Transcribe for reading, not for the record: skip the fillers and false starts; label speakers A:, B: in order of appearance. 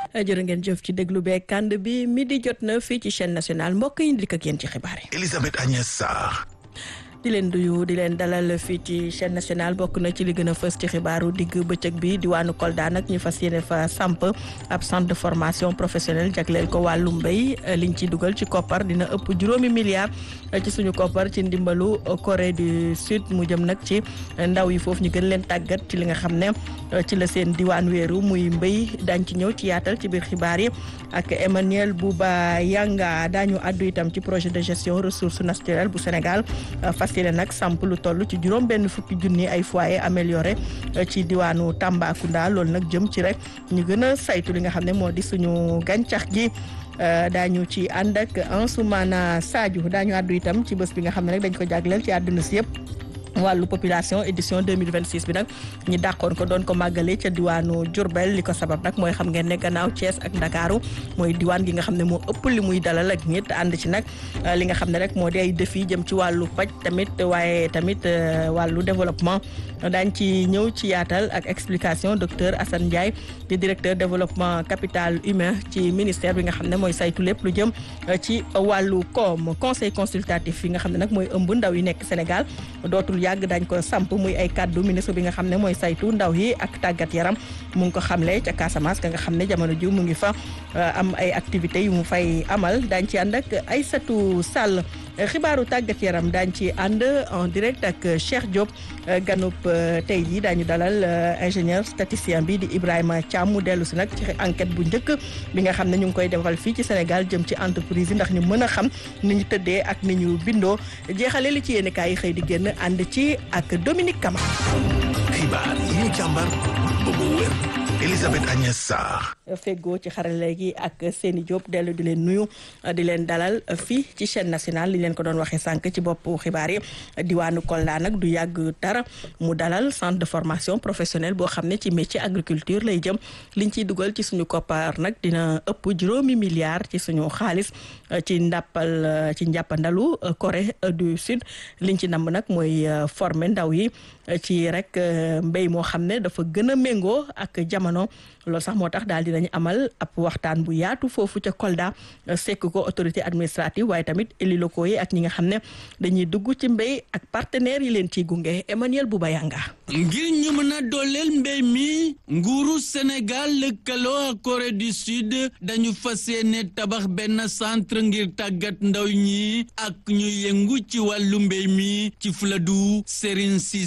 A: jërë ngeen jëf ci déglu bee kànd bi midi jot na fii ci chaîne nationale mbokk yi dikk ak yéen ci xibaar yi.
B: Elisabeth Agnès Sarr.
A: di leen duyu di leen dalal fii ci chaîne nationale bokk na ci li gën a fës ci xibaaru digg bëccëg bi diwaanu Kolda nag ñu fas yéene fa samp ab centre de formation professionnelle jagleel ko wàllu mbéy liñ ci dugal ci koppar dina ëpp juróomi milliards ci suñu koppar ci ndimbalu Corée du Sud mu jëm nag ci ndaw yi foofu ñu gën leen tàggat ci li nga xam ne ci la seen diwaan wéeru muy mbéy daañ ci ñëw ci yaatal ci biir xibaar yi ak Emmanuel Bouba Yanga daañu àddu itam ci projet de gestion ressources naturelles bu Sénégal fasile nag samp lu toll ci juróom benn fukki junni ay foyer amélioré ci diwaanu Tambacounda loolu nag jëm ci rek ñu gën a saytu li nga xam ne moo di suñu gàncax gi daañu ci ànd ak Ansoumana Sadio daañu àddu itam ci bés bi nga xam ne rek dañ ko jagleel ci àdduna si yëpp wàllu population édition 2026 bi nag ñi dàqoon ko doon ko màggale ca diwaanu Diourbel li ko sabab nag mooy xam ngeen ne gannaaw Thiès ak Ndakaaru mooy diwaan gi nga xam ne moo ëpp li muy dalal ak ñit ànd ci nag li nga xam ne rek moo di ay défi jëm ci wàllu paj tamit waaye tamit wàllu développement daañ ci ñëw ci yaatal ak explication docteur Assane Ndiaye di directeur développement capital humain ci ministère bi nga xam ne mooy saytu lépp lu jëm ci wàllu koom conseil consultatif yi nga xam ne nag mooy ëmb ndaw yi nekk Sénégal dootul yàgg dañ ko samp muy ay kaddu ministre bi nga xam ne mooy saytu ndaw yi ak tàggat yaram mu ngi ko xamle ca Casamance ka nga xam ne jamono ji mu ngi fa am ay activités yu mu fay amal daañ ci ànd ak Aïssatou Sall xibaaru tàggat yaram daañ ci ànd en direct ak Cheikh Diop ganub tey jii daañu dalal ingénieur statisticien bi di Ibrahima Thiam mu dellu si nag ci enquête bu njëkk bi nga xam ne ñu ngi koy defal fii ci Sénégal jëm ci entreprise yi ndax ñu mën a xam ni ñu tëddee ak ni ñu bindoo jeexale li ci yéen kaay yi xëy di génn ànd ci ak Dominique Kama.
B: xibaar yi ñu càmbar ba mu wér Elisabeth Agnès Sarr.
A: feggoo ci xarale gi ak Seni Diop dellu di leen nuyu di leen dalal fii ci chaîne nationale li leen ko doon waxee sànq ci bopp xibaar yi diwaanu Kolda nag du yàgg dara mu dalal centre de formation professionnelle boo xam ne ci métier agriculture lay jëm liñ ciy dugal ci suñu koppar nag dina ëpp juróomi milliards ci suñu xaalis ci njàppandalu Corée du Sud liñ ci namb nag mooy former ndaw yi ci rek mbéy moo xam ne dafa gën a méngoo ak jamono loolu sax moo tax daal dinañu amal ab waxtaan bu yaatu foofu ca Kolda sekk ko autorité administrative waaye tamit élus locaux yi ak ñi nga xam ne dañuy dugg ci mbéy ak partenaires yi leen ciy gunge Emmanuel Bouba Yanga.
C: ngir ñu mën a dooleel mbéy mi nguuru Sénégal lëkkaloo ak Corée du Sud dañu fas yéene tabax benn centre ngir tàggat ndaw ñi ak ñu yëngu ci wàllu mbéy mi ci Fuladu Serigne Cissé